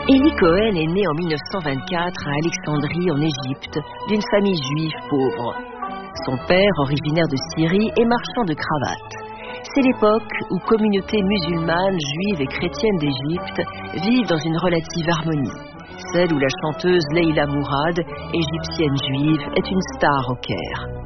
Eli Cohen est né en 1924 à Alexandrie, en Égypte, d'une famille juive pauvre. Son père, originaire de Syrie, est marchand de cravates. C'est l'époque où communautés musulmanes, juives et chrétiennes d'Égypte vivent dans une relative harmonie. Celle où la chanteuse Leila Mourad, égyptienne juive, est une star au Caire.